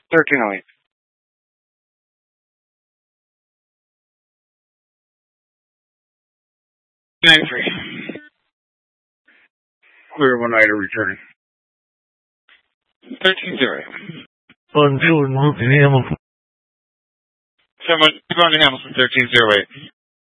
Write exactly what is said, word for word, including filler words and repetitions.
thirteen oh eight. ninety-three. Clear one night of returning. thirteen zero eight. Until and Hamilton. Someone, Hamilton, thirteen zero eight.